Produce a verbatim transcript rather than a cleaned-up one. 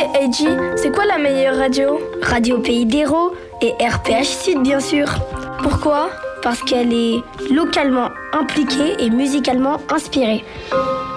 Eiji, c'est quoi la meilleure radio? Radio Pays d'Hérault et R P H Sud, bien sûr. Pourquoi? Parce qu'elle est localement impliquée et musicalement inspirée.